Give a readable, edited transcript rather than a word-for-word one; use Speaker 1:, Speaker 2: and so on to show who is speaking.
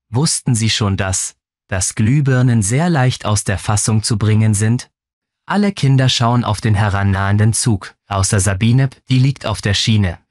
Speaker 1: Wussten Sie schon, dass Glühbirnen sehr leicht aus der Fassung zu bringen sind? Alle Kinder schauen auf den herannahenden Zug, außer Sabine, die liegt auf der Schiene.